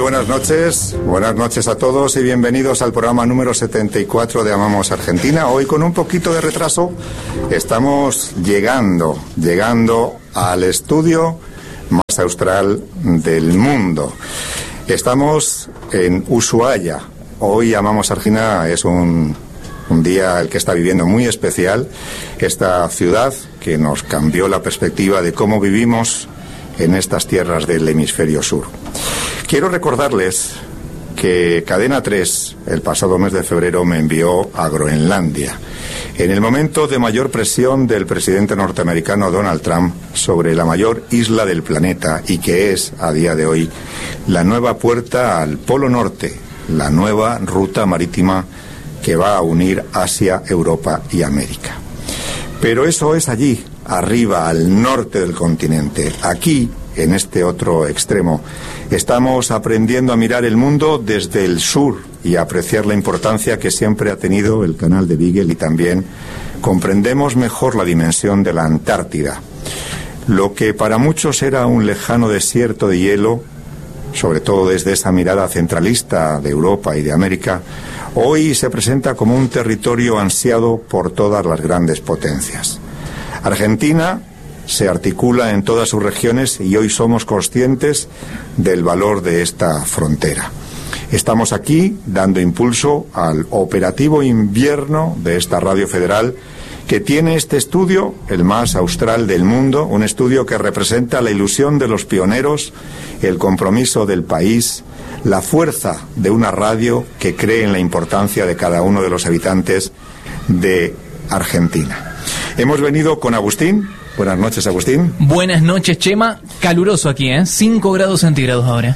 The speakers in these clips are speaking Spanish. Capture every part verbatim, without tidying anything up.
buenas noches, buenas noches a todos y bienvenidos al programa número setenta y cuatro de Amamos Argentina. Hoy con un poquito de retraso estamos llegando, llegando al estudio más austral del mundo. Estamos en Ushuaia. Hoy Amamos Argentina es un, un día el que está viviendo muy especial. Esta ciudad que nos cambió la perspectiva de cómo vivimos en estas tierras del hemisferio sur. Quiero recordarles que Cadena tres el pasado mes de febrero me envió a Groenlandia, en el momento de mayor presión del presidente norteamericano Donald Trump sobre la mayor isla del planeta y que es, a día de hoy, la nueva puerta al Polo Norte, la nueva ruta marítima que va a unir Asia, Europa y América. Pero eso es allí, arriba, al norte del continente. Aquí, en este otro extremo, estamos aprendiendo a mirar el mundo desde el sur y a apreciar la importancia que siempre ha tenido el canal de Beagle, y también comprendemos mejor la dimensión de la Antártida. Lo que para muchos era un lejano desierto de hielo, sobre todo desde esa mirada centralista de Europa y de América, hoy se presenta como un territorio ansiado por todas las grandes potencias. Argentina se articula en todas sus regiones y hoy somos conscientes del valor de esta frontera. Estamos aquí dando impulso al operativo invierno de esta radio federal que tiene este estudio, el más austral del mundo, un estudio que representa la ilusión de los pioneros, el compromiso del país, la fuerza de una radio que cree en la importancia de cada uno de los habitantes de Argentina. Hemos venido con Agustín. Buenas noches, Agustín. Buenas noches, Chema. Caluroso aquí, ¿eh? cinco grados centígrados ahora.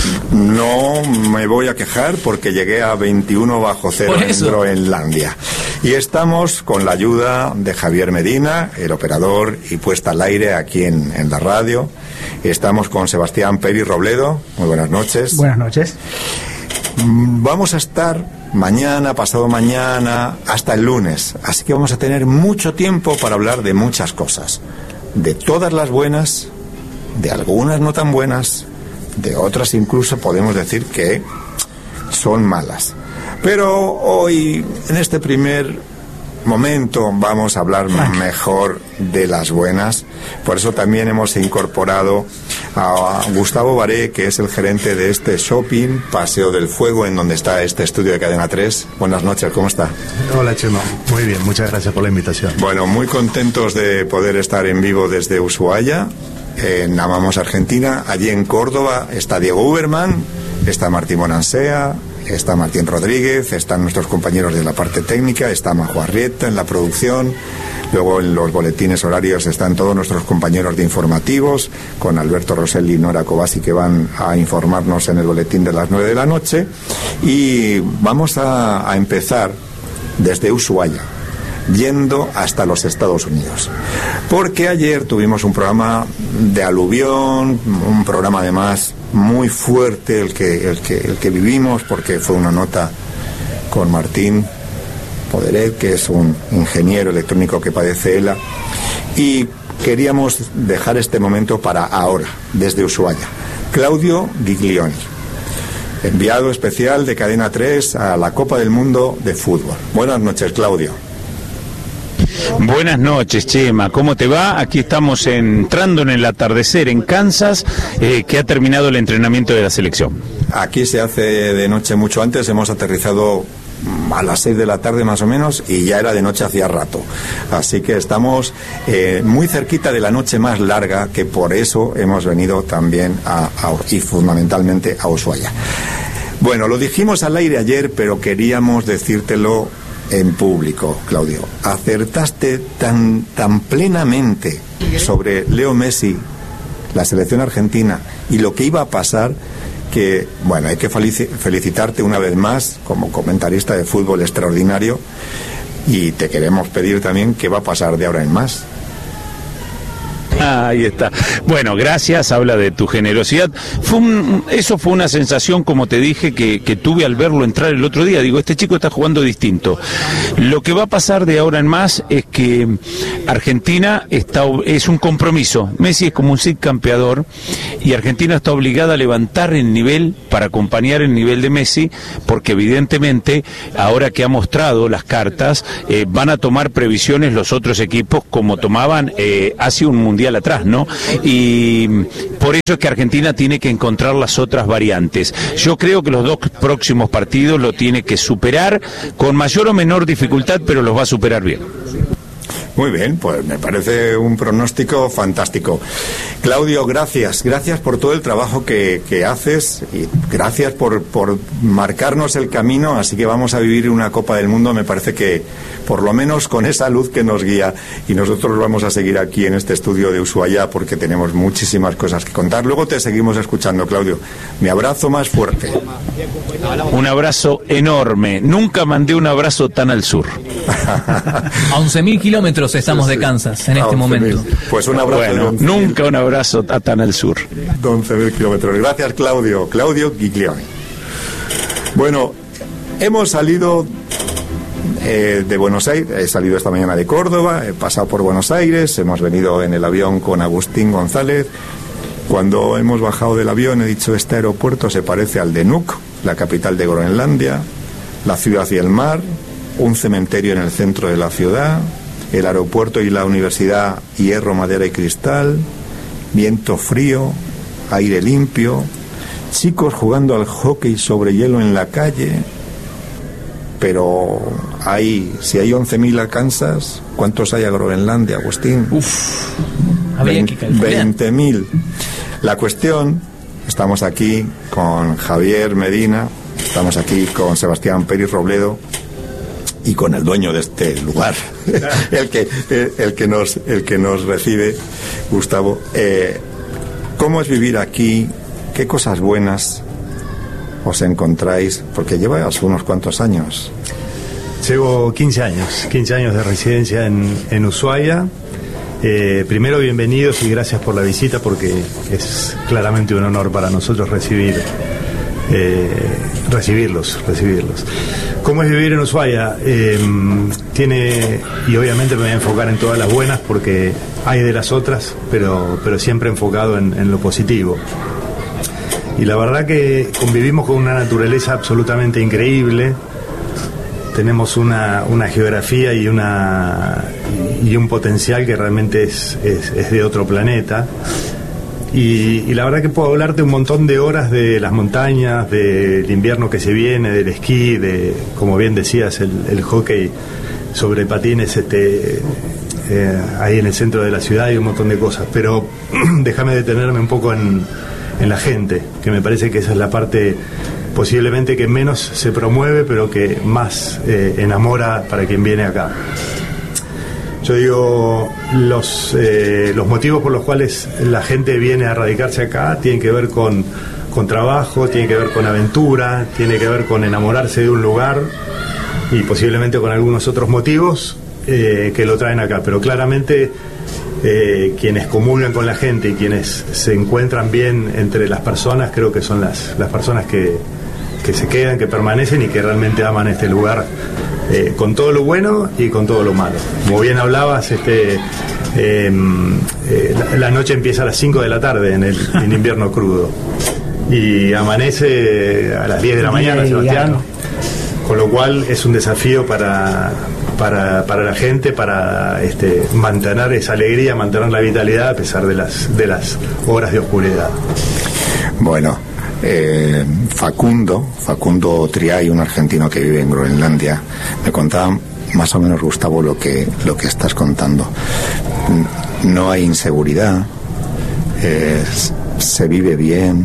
No me voy a quejar porque llegué a veintiuno bajo cero en Groenlandia. Y estamos con la ayuda de Javier Medina, el operador y puesta al aire aquí en, en la radio. Estamos con Sebastián Peri Robledo. Muy buenas noches. Buenas noches. Vamos a estar mañana, pasado mañana, hasta el lunes. Así que vamos a tener mucho tiempo para hablar de muchas cosas. De todas las buenas, de algunas no tan buenas, de otras incluso podemos decir que son malas. Pero hoy, en este primer momento, vamos a hablar mejor de las buenas. Por eso también hemos incorporado a Gustavo Baré, que es el gerente de este shopping Paseo del Fuego, en donde está este estudio de Cadena tres. Buenas noches, ¿cómo está? Hola, Chema. Muy bien, muchas gracias por la invitación. Bueno, muy contentos de poder estar en vivo desde Ushuaia, en Amamos Argentina. Allí en Córdoba está Diego Uberman, está Martín Bonansea, está Martín Rodríguez, están nuestros compañeros de la parte técnica, está Majo Arrieta en la producción. Luego en los boletines horarios están todos nuestros compañeros de informativos, con Alberto Rosselli y Nora Cobasi, que van a informarnos en el boletín de las nueve de la noche. Y vamos a, a empezar desde Ushuaia, yendo hasta los Estados Unidos. Porque ayer tuvimos un programa de aluvión, un programa además muy fuerte el que, el que, el que vivimos, porque fue una nota con Martín Poderet, que es un ingeniero electrónico que padece ELA, y queríamos dejar este momento para ahora, desde Ushuaia. Claudio Giglioni, enviado especial de Cadena tres a la Copa del Mundo de Fútbol. Buenas noches, Claudio. Buenas noches, Chema. ¿Cómo te va? Aquí estamos entrando en el atardecer en Kansas, eh, que ha terminado el entrenamiento de la selección. Aquí se hace de noche mucho antes. Hemos aterrizado a las seis de la tarde más o menos y ya era de noche hacía rato. Así que estamos eh, muy cerquita de la noche más larga, que por eso hemos venido también a, a, y fundamentalmente a Ushuaia. Bueno, lo dijimos al aire ayer, pero queríamos decírtelo en público, Claudio. Acertaste tan, tan plenamente sobre Leo Messi, la selección argentina y lo que iba a pasar, que, bueno, hay que felicitarte una vez más como comentarista de fútbol extraordinario, y te queremos pedir también qué va a pasar de ahora en más. Ahí está. Bueno, gracias, habla de tu generosidad. Fue un, eso fue una sensación, como te dije, que, que tuve al verlo entrar el otro día. Digo, este chico está jugando distinto. Lo que va a pasar de ahora en más es que Argentina está, es un compromiso. Messi es como un subcampeador y Argentina está obligada a levantar el nivel para acompañar el nivel de Messi, porque evidentemente, ahora que ha mostrado las cartas, eh, van a tomar previsiones los otros equipos como tomaban eh, hace un mundial atrás, ¿no? Y por eso es que Argentina tiene que encontrar las otras variantes. Yo creo que los dos próximos partidos lo tiene que superar con mayor o menor dificultad, pero los va a superar bien. Muy bien, pues me parece un pronóstico fantástico. Claudio, gracias, gracias por todo el trabajo que, que haces y gracias por, por marcarnos el camino, así que vamos a vivir una Copa del Mundo, me parece que por lo menos con esa luz que nos guía, y nosotros vamos a seguir aquí en este estudio de Ushuaia porque tenemos muchísimas cosas que contar. Luego te seguimos escuchando, Claudio. Mi abrazo más fuerte. Un abrazo enorme, nunca mandé un abrazo tan al sur. A once mil kilómetros estamos de Kansas en este momento. Pues un abrazo. Bueno, nunca un abrazo a tan al sur. De once mil kilómetros. Gracias, Claudio. Claudio Giglioni. Bueno, hemos salido eh, de Buenos Aires, he salido esta mañana de Córdoba, he pasado por Buenos Aires, hemos venido en el avión con Agustín González. Cuando hemos bajado del avión he dicho, este aeropuerto se parece al de Nuuk, la capital de Groenlandia, la ciudad y el mar, un cementerio en el centro de la ciudad, el aeropuerto y la universidad, hierro, madera y cristal, viento frío, aire limpio, chicos jugando al hockey sobre hielo en la calle. Pero hay, si hay once mil a Kansas, ¿cuántos hay a Groenlandia, Agustín? Uf, había que calcular. veinte mil. La cuestión, estamos aquí con Javier Medina, estamos aquí con Sebastián Pérez Robledo y con el dueño de este lugar, el que el que nos el que nos recibe, Gustavo. Eh, ¿Cómo es vivir aquí? ¿Qué cosas buenas os encontráis? Porque llevas unos cuantos años. Llevo quince años, quince años de residencia en, en Ushuaia. Eh, primero, bienvenidos y gracias por la visita, porque es claramente un honor para nosotros recibir eh, recibirlos, recibirlos. ¿Cómo es vivir en Ushuaia? Eh, tiene, y obviamente me voy a enfocar en todas las buenas porque hay de las otras, pero, pero siempre enfocado en, en lo positivo. Y la verdad que convivimos con una naturaleza absolutamente increíble. Tenemos una, una geografía y una y un potencial que realmente es, es, es de otro planeta. Y, y la verdad que puedo hablarte un montón de horas de las montañas, del invierno que se viene, del esquí, de, como bien decías, el, el hockey sobre patines este, eh, ahí en el centro de la ciudad y un montón de cosas. Pero déjame detenerme un poco en, en la gente, que me parece que esa es la parte posiblemente que menos se promueve, pero que más eh, enamora para quien viene acá. Yo digo, los, eh, los motivos por los cuales la gente viene a radicarse acá tienen que ver con, con trabajo, tienen que ver con aventura, tiene que ver con enamorarse de un lugar y posiblemente con algunos otros motivos eh, que lo traen acá. Pero claramente eh, quienes comulgan con la gente y quienes se encuentran bien entre las personas, creo que son las, las personas que, que se quedan, que permanecen y que realmente aman este lugar. Eh, con todo lo bueno y con todo lo malo. Como bien hablabas, este, eh, eh, la, la noche empieza a las cinco de la tarde en el en invierno crudo y amanece a las diez de la mañana, Sebastián, con lo cual es un desafío para, para, para la gente, para este, mantener esa alegría, mantener la vitalidad a pesar de las, de las horas de oscuridad. Bueno, Eh, Facundo, Facundo Triay, un argentino que vive en Groenlandia, me contaba más o menos, Gustavo, lo que, lo que estás contando. No hay inseguridad, eh, se vive bien,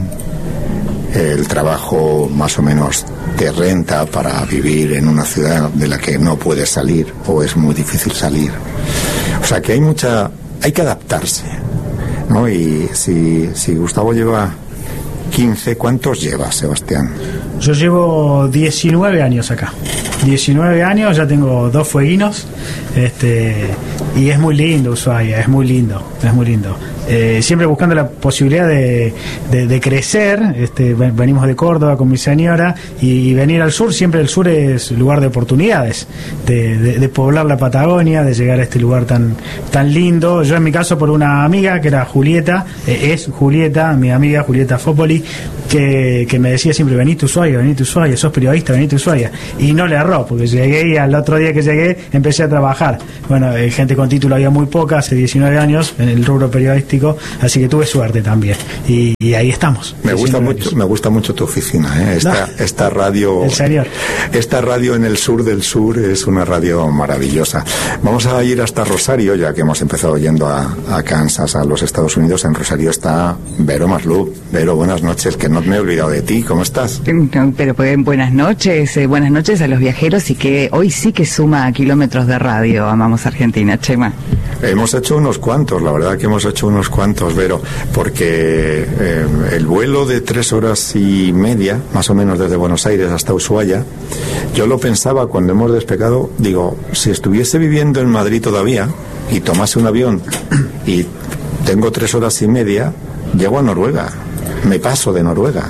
el trabajo más o menos te renta para vivir en una ciudad de la que no puedes salir o es muy difícil salir. O sea que hay mucha, hay que adaptarse, ¿no? Y si, si Gustavo lleva quince, ¿cuántos llevas, Sebastián? Yo llevo diecinueve años acá. diecinueve años, ya tengo dos fueguinos, este, y es muy lindo Ushuaia, es muy lindo, es muy lindo. eh, siempre buscando la posibilidad de, de, de crecer. Este, venimos de Córdoba con mi señora y, y venir al sur, siempre el sur es lugar de oportunidades, de, de, de poblar la Patagonia, de llegar a este lugar tan, tan lindo. Yo en mi caso por una amiga que era Julieta, eh, es Julieta, mi amiga Julieta Fópoli, que, que me decía siempre, venite a Ushuaia, venite a Ushuaia, sos periodista, venite a Ushuaia. Y no le erró, porque llegué y al otro día que llegué empecé a trabajar. Bueno, eh, gente con título había muy poca, hace diecinueve años en el rubro periodístico, así que tuve suerte también. Y, y ahí estamos. Me gusta mucho, me gusta mucho tu oficina, ¿eh? Esta, no, esta radio, el señor. Esta radio en el sur del sur es una radio maravillosa. Vamos a ir hasta Rosario, ya que hemos empezado yendo a, a Kansas, a los Estados Unidos. En Rosario está Vero Masluch. Vero, buenas noches, que no me he olvidado de ti. ¿Cómo estás? No, pero pues, buenas noches, eh, buenas noches a los viajeros y que hoy sí que suma kilómetros de radio. Amamos Argentina, Chema. Hemos hecho unos cuantos, la verdad que hemos hecho unos cuantos, Vero, porque eh, el vuelo de tres horas y media, más o menos desde Buenos Aires hasta Ushuaia, yo lo pensaba cuando hemos despegado, digo, si estuviese viviendo en Madrid todavía y tomase un avión y tengo tres horas y media, llego a Noruega, me paso de Noruega.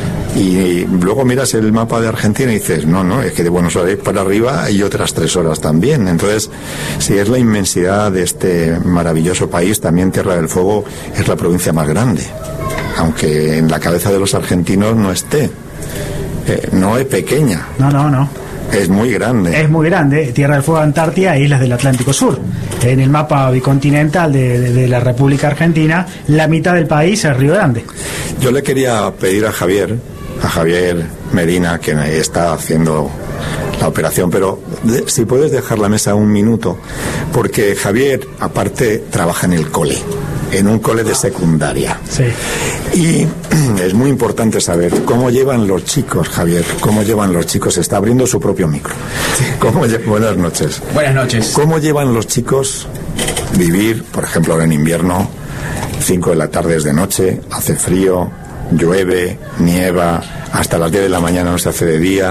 Y luego miras el mapa de Argentina y dices, no, no, es que de Buenos Aires para arriba hay otras tres horas también. Entonces, si es la inmensidad de este maravilloso país, también Tierra del Fuego es la provincia más grande, aunque en la cabeza de los argentinos no esté. Eh, no es pequeña. No, no, no. Es muy grande. Es muy grande. Tierra del Fuego, Antártida e islas del Atlántico Sur. En el mapa bicontinental de, de, de la República Argentina, la mitad del país es Río Grande. Yo le quería pedir a Javier, a Javier Medina, que está haciendo la operación, pero de, si puedes dejar la mesa un minuto, porque Javier, aparte, trabaja en el cole, en un cole de secundaria. Sí. Y es muy importante saber cómo llevan los chicos, Javier, cómo llevan los chicos. Está abriendo su propio micro. ¿Cómo lle- Buenas noches. Buenas noches. ¿Cómo llevan los chicos vivir, por ejemplo, ahora en invierno, cinco de la tarde es de noche, hace frío, llueve, nieva, hasta las diez de la mañana no se hace de día?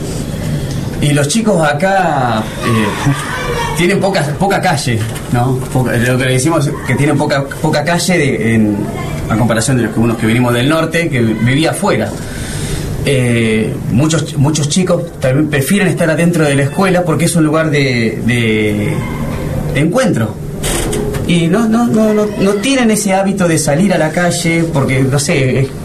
Y los chicos acá eh, tienen poca poca calle, ¿no? Poca, lo que le decimos que tienen poca poca calle de, en, a comparación de los que unos que venimos del norte, que vivía afuera. Eh, muchos muchos chicos también prefieren estar adentro de la escuela porque es un lugar de, de, de encuentro. Y no, no, no, no, no tienen ese hábito de salir a la calle porque, no sé, es,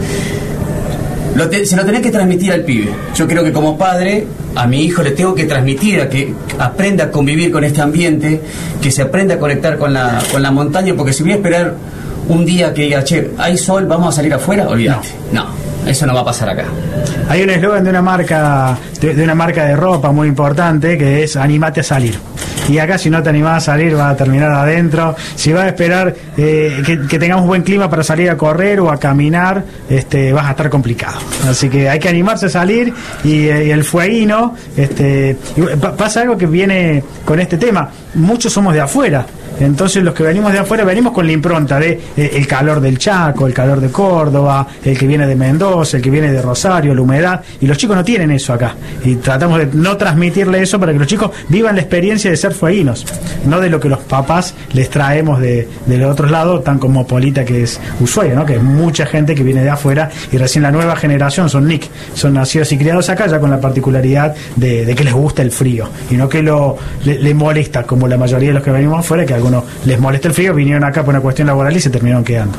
Lo te, se lo tenés que transmitir al pibe. Yo creo que como padre, a mi hijo le tengo que transmitir a que aprenda a convivir con este ambiente, que se aprenda a conectar con la, con la montaña, porque si voy a esperar un día que diga, che, hay sol, vamos a salir afuera, olvídate. No, no, eso no va a pasar acá. Hay un eslogan de una marca de, de una marca de ropa muy importante que es animate a salir. Y acá si no te animás a salir vas a terminar adentro. Si vas a esperar eh, que, que tengamos buen clima para salir a correr o a caminar, este, vas a estar complicado. Así que hay que animarse a salir y, y el fueguino, este, y pasa algo que viene con este tema. Muchos somos de afuera. Entonces los que venimos de afuera venimos con la impronta de eh, el calor del Chaco, el calor de Córdoba, el que viene de Mendoza, el que viene de Rosario, la humedad, y los chicos no tienen eso acá, y tratamos de no transmitirle eso para que los chicos vivan la experiencia de ser fueguinos, no de lo que los papás les traemos de, de los otros lados, tan cosmopolita que es Ushuaia, ¿no? Que es mucha gente que viene de afuera, y recién la nueva generación son N I C, son nacidos y criados acá, ya con la particularidad de, de que les gusta el frío, y no que lo le, le molesta, como la mayoría de los que venimos afuera, que algunos les molesta el frío, vinieron acá por una cuestión laboral y se terminaron quedando.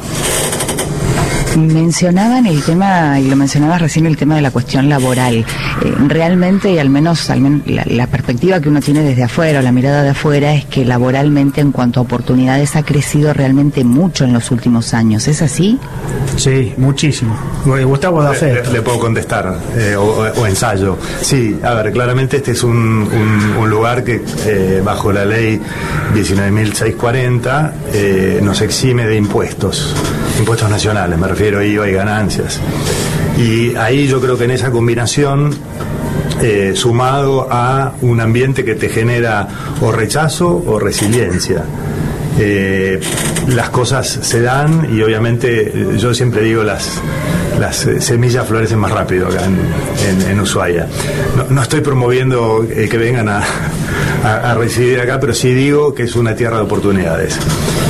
Mencionaban el tema, y lo mencionabas recién, el tema de la cuestión laboral. Eh, realmente, y al menos, al menos la, la perspectiva que uno tiene desde afuera, o la mirada de afuera, es que laboralmente, en cuanto a oportunidades, ha crecido realmente mucho en los últimos años. ¿Es así? Sí, muchísimo. Gustavo da fe. Le, le puedo contestar, eh, o, o ensayo. Sí, a ver, claramente este es un, un, un lugar que, eh, bajo la ley diecinueve mil seiscientos cuarenta, eh, nos exime de impuestos, impuestos nacionales, me refiero. I V A y ganancias. Y ahí yo creo que en esa combinación, eh, sumado a un ambiente que te genera o rechazo o resiliencia, eh, las cosas se dan, y obviamente yo siempre digo las las semillas florecen más rápido acá en, en, en Ushuaia. No, no estoy promoviendo eh, que vengan a, a, a residir acá, pero sí digo que es una tierra de oportunidades.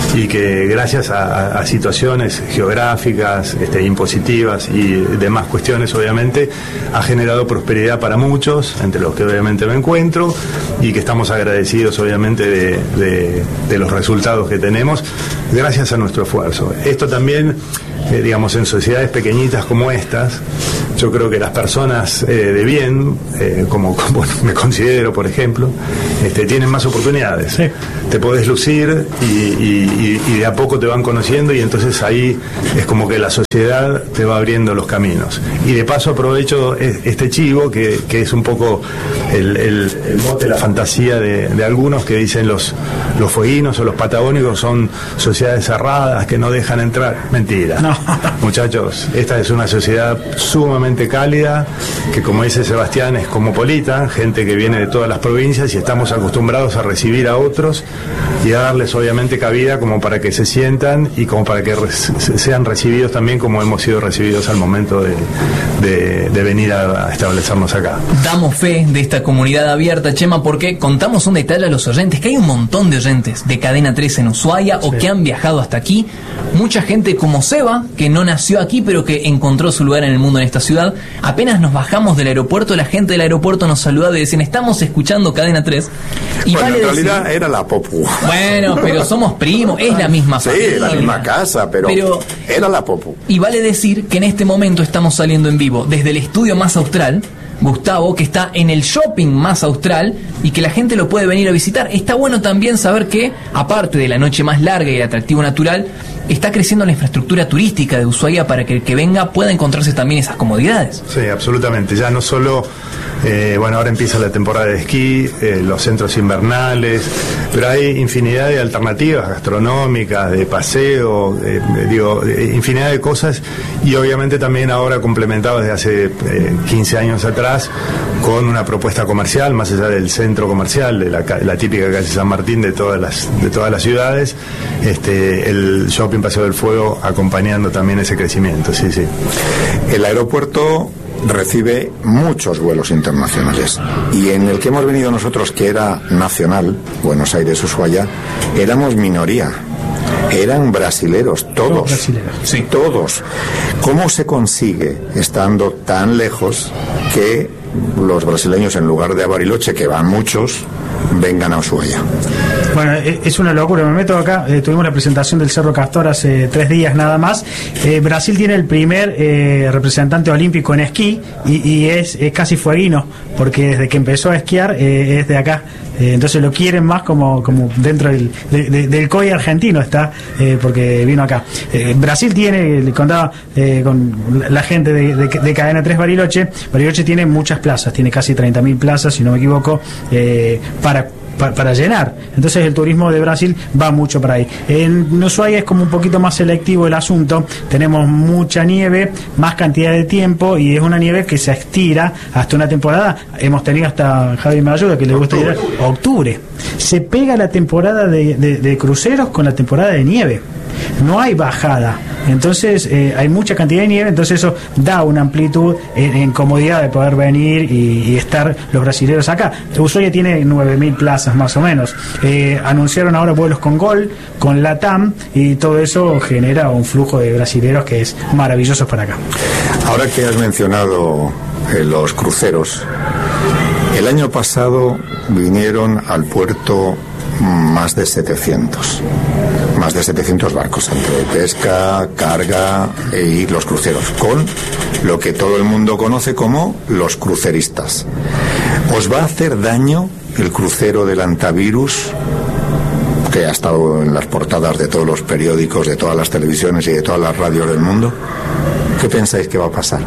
y que gracias a, a situaciones geográficas, este, impositivas y demás cuestiones, obviamente, ha generado prosperidad para muchos, entre los que obviamente me encuentro, y que estamos agradecidos, obviamente, de, de, de los resultados que tenemos, gracias a nuestro esfuerzo. Esto también, eh, digamos, en sociedades pequeñitas como estas, yo creo que las personas eh, de bien, eh, como, como me considero, por ejemplo, este, tienen más oportunidades. Sí. Te podés lucir y, y, y de a poco te van conociendo, y entonces ahí es como que la sociedad te va abriendo los caminos. Y de paso aprovecho este chivo, que, que es un poco el, el, el mote, la fantasía de, de algunos que dicen los, los fueguinos o los patagónicos son sociedades cerradas que no dejan entrar. Mentira. No. Muchachos, esta es una sociedad sumamente cálida, que, como dice Sebastián, es cosmopolita, gente que viene de todas las provincias, y estamos acostumbrados a recibir a otros y a darles obviamente cabida como para que se sientan y como para que re- sean recibidos también como hemos sido recibidos al momento de, de, de venir a, a establecernos acá. Damos fe de esta comunidad abierta, Chema, porque contamos un detalle a los oyentes, que hay un montón de oyentes de Cadena tres en Ushuaia, sí, o que han viajado hasta aquí. Mucha gente como Seba, que no nació aquí pero que encontró su lugar en el mundo en esta ciudad. Apenas nos bajamos del aeropuerto, la gente del aeropuerto nos saludaba y decían: estamos escuchando Cadena tres. Y bueno, vale en realidad decir, era la Popu. Bueno, pero somos primos, es la misma sí, familia. la misma casa, pero, pero era la Popu. Y vale decir que en este momento estamos saliendo en vivo desde el estudio más austral, Gustavo, que está en el shopping más austral, y que la gente lo puede venir a visitar. Está bueno también saber que, aparte de la noche más larga y el atractivo natural, está creciendo la infraestructura turística de Ushuaia para que el que venga pueda encontrarse también esas comodidades. Sí, absolutamente. Ya no solo, eh, bueno, ahora empieza la temporada de esquí, eh, los centros invernales, pero hay infinidad de alternativas gastronómicas, de paseo, eh, digo, eh, infinidad de cosas, y obviamente también ahora complementado desde hace eh, quince años atrás con una propuesta comercial, más allá del centro comercial, de la, la típica calle San Martín de todas las, de todas las ciudades, este, el shopping Paseo del Fuego acompañando también ese crecimiento. Sí, sí. El aeropuerto recibe muchos vuelos internacionales, y en el que hemos venido nosotros, que era nacional, Buenos Aires, Ushuaia, éramos minoría. Eran brasileros, todos, brasileros. Sí, todos. ¿Cómo se consigue, estando tan lejos, que los brasileños, en lugar de a Bariloche, que van muchos, vengan a Ushuaia? Bueno, es una locura. Me meto acá. Eh, tuvimos la presentación del Cerro Castor hace tres días nada más. Eh, Brasil tiene el primer eh, representante olímpico en esquí, y, y es, es casi fueguino, porque desde que empezó a esquiar eh, es de acá. Eh, entonces lo quieren más como, como dentro del, de, de, del C O I argentino está, eh, porque vino acá. Eh, Brasil tiene, le contaba eh, con la gente de, de, de Cadena tres Bariloche, Bariloche tiene muchas plazas, tiene casi treinta mil plazas, si no me equivoco, eh, para Para, para llenar. Entonces el turismo de Brasil va mucho para ahí. En Ushuaia es como un poquito más selectivo el asunto. Tenemos mucha nieve, más cantidad de tiempo, y es una nieve que se estira hasta una temporada. Hemos tenido hasta, Javi me ayuda, que le gusta ir a octubre. Se pega la temporada de, de, de cruceros con la temporada de nieve. No hay bajada, entonces eh, hay mucha cantidad de nieve, entonces eso da una amplitud en, en comodidad de poder venir y, y estar los brasileños acá. Ushuaia tiene nueve mil plazas más o menos. Eh, anunciaron ahora vuelos con Gol, con Latam, y todo eso genera un flujo de brasileños que es maravilloso para acá. Ahora que has mencionado eh, los cruceros, el año pasado vinieron al puerto más de setecientos. Más de setecientos barcos, entre pesca, carga y los cruceros, con lo que todo el mundo conoce como los cruceristas. ¿Os va a hacer daño el crucero del Antavirus, que ha estado en las portadas de todos los periódicos, de todas las televisiones y de todas las radios del mundo? ¿Qué pensáis que va a pasar?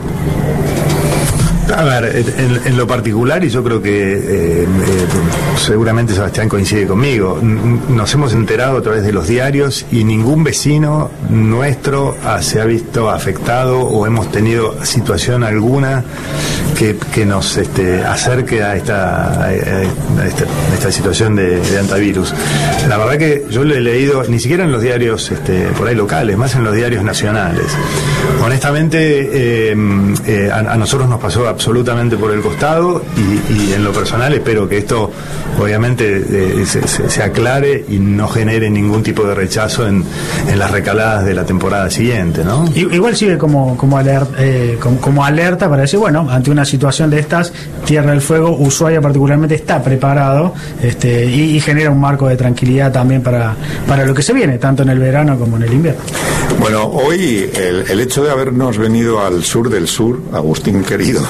A ver, en, en lo particular, y yo creo que eh, eh, seguramente Sebastián coincide conmigo, nos hemos enterado a través de los diarios, y ningún vecino nuestro ha, se ha visto afectado o hemos tenido situación alguna que, que nos este, acerque a esta, a esta, a esta situación de, de antivirus. La verdad que yo lo he leído, ni siquiera en los diarios este, por ahí locales, más en los diarios nacionales. Honestamente, eh, eh, a, a nosotros nos pasó a absolutamente por el costado y, y en lo personal espero que esto obviamente eh, se, se, se aclare y no genere ningún tipo de rechazo en, en las recaladas de la temporada siguiente, ¿no? Igual sirve como, como, alerta, eh, como, como alerta para decir, bueno, ante una situación de estas, Tierra del Fuego, Ushuaia particularmente está preparado este, y, y genera un marco de tranquilidad también para, para lo que se viene, tanto en el verano como en el invierno. Bueno, hoy el, el hecho de habernos venido al sur del sur, Agustín querido,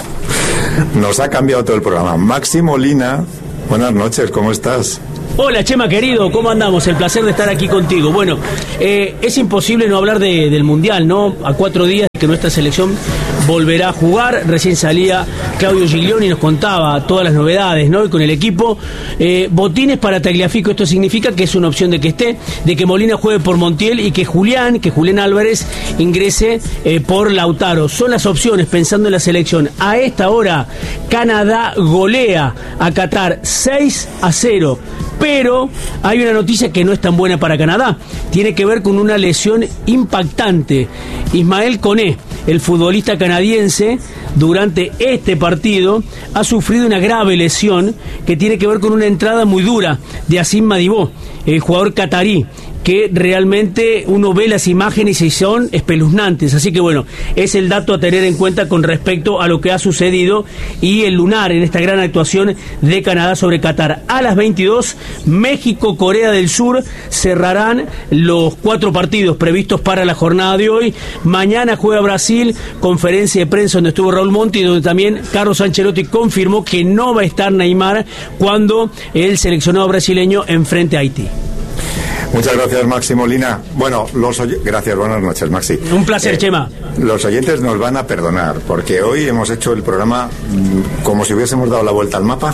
nos ha cambiado todo el programa. Máximo Lina, buenas noches, ¿cómo estás? Hola Chema querido, ¿cómo andamos? El placer de estar aquí contigo. Bueno, eh, es imposible no hablar de, del Mundial, ¿no? A cuatro días que nuestra selección volverá a jugar. Recién salía Claudio Giglioni y nos contaba todas las novedades, ¿no? Y con el equipo, eh, botines para Tagliafico, esto significa que es una opción de que esté, de que Molina juegue por Montiel y que Julián, que Julián Álvarez ingrese eh, por Lautaro. Son las opciones pensando en la selección. A esta hora, Canadá golea a Qatar seis a cero. Pero hay una noticia que no es tan buena para Canadá. Tiene que ver con una lesión impactante. Ismael Koné, el futbolista canadiense, durante este partido ha sufrido una grave lesión que tiene que ver con una entrada muy dura de Asim Madibó, el jugador catarí, que realmente uno ve las imágenes y son espeluznantes. Así que bueno, es el dato a tener en cuenta con respecto a lo que ha sucedido y el lunar en esta gran actuación de Canadá sobre Qatar. A las veintidós, México, Corea del Sur cerrarán los cuatro partidos previstos para la jornada de hoy. Mañana juega Brasil, conferencia de prensa donde estuvo Raúl Monti, donde también Carlos Ancelotti confirmó que no va a estar Neymar cuando el seleccionado brasileño enfrente a Haití. Muchas gracias, Máximo Lina. Bueno, los oy... gracias, buenas noches, Maxi. Un placer, eh, Chema. Los oyentes nos van a perdonar, porque hoy hemos hecho el programa como si hubiésemos dado la vuelta al mapa.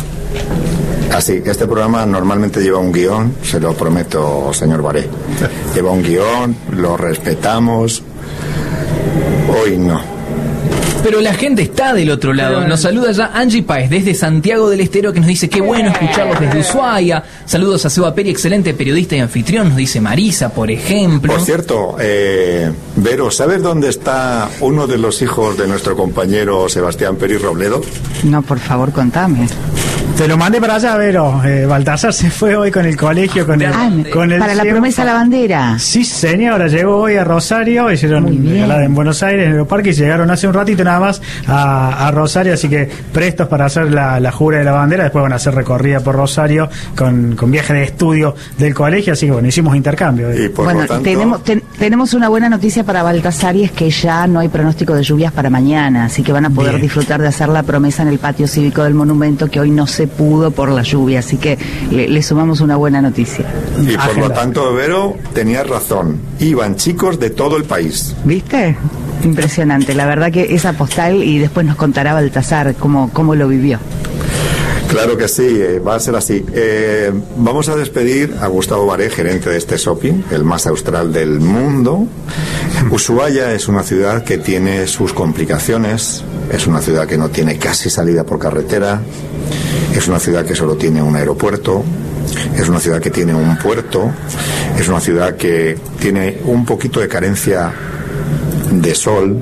Así, este programa normalmente lleva un guión, se lo prometo, señor Baré. Lleva un guión, lo respetamos. Hoy no. Pero la gente está del otro lado. Nos saluda ya Angie Páez desde Santiago del Estero, que nos dice qué bueno escucharlos desde Ushuaia. Saludos a Seba Peri, excelente periodista y anfitrión, nos dice Marisa, por ejemplo. Por cierto, eh, Vero, ¿sabes dónde está uno de los hijos de nuestro compañero Sebastián Peri Robledo? No, por favor, contame. Te lo mandé para allá, Vero. Eh, Baltasar se fue hoy con el colegio, con el... Ah, con el para la ciego. promesa a la bandera. Sí, señora, llegó hoy a Rosario, hicieron regalada en Buenos Aires, en el parque, y llegaron hace un ratito nada más a, a Rosario, así que prestos para hacer la, la jura de la bandera. Después van a hacer recorrida por Rosario con, con viaje de estudio del colegio, así que bueno, hicimos intercambio. Y por bueno, lo tanto... tenemos, ten, tenemos una buena noticia para Baltasar, y es que ya no hay pronóstico de lluvias para mañana, así que van a poder Bien. disfrutar de hacer la promesa en el patio cívico del monumento, que hoy no se pudo por la lluvia, así que le, le sumamos una buena noticia. Y por Agenda. lo tanto, Vero, tenías razón. Iban chicos de todo el país. ¿Viste? Impresionante, la verdad que esa postal, y después nos contará Baltasar cómo, cómo lo vivió. Claro que sí, eh, va a ser así. Eh, vamos a despedir a Gustavo Baré, gerente de este shopping, el más austral del mundo. Ushuaia es una ciudad que tiene sus complicaciones, es una ciudad que no tiene casi salida por carretera, es una ciudad que solo tiene un aeropuerto, es una ciudad que tiene un puerto, es una ciudad que tiene un poquito de carencia de sol.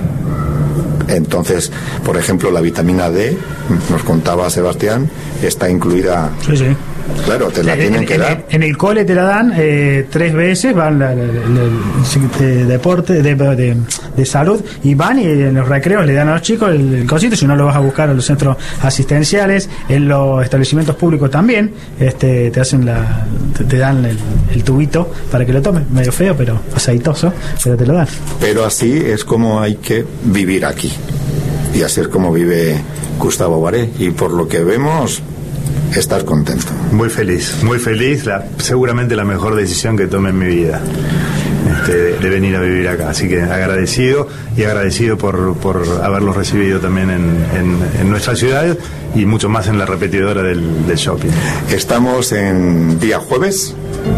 Entonces, por ejemplo, la vitamina D, nos contaba Sebastián, está incluida. Sí, sí. Claro, te la en, tienen en, que dar. En el cole te la dan eh, tres veces, van la, la, la, la- de deporte, de, de, de salud, y van y en los recreos le dan a los chicos el, el cosito, si no lo vas a buscar a los centros asistenciales, en los establecimientos públicos también, este, te hacen la, te, te dan el, el tubito para que lo tomes, medio feo pero aceitoso, pero te lo dan. Pero así es como hay que vivir aquí. Y así es como vive Gustavo Baré. Y por lo que vemos, estás contento. Muy feliz, muy feliz, la, seguramente la mejor decisión que tomé en mi vida, este, de, de venir a vivir acá, así que agradecido y agradecido por, por haberlos recibido también en, en, en nuestra ciudad y mucho más en la repetidora del, del shopping. Estamos en día jueves,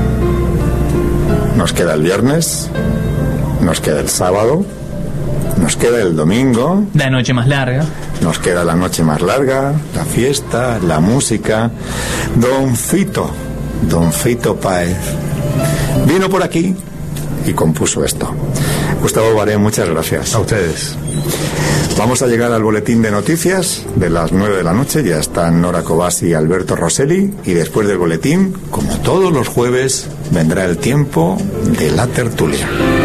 nos queda el viernes, nos queda el sábado, nos queda el domingo, La noche más larga. nos queda la noche más larga, la fiesta, la música. Don Fito, Don Fito Páez, vino por aquí y compuso esto. Gustavo Baré, muchas gracias. A ustedes. Vamos a llegar al boletín de noticias de las nueve de la noche. Ya están Nora Cobasi y Alberto Rosselli. Y después del boletín, como todos los jueves, vendrá el tiempo de la tertulia.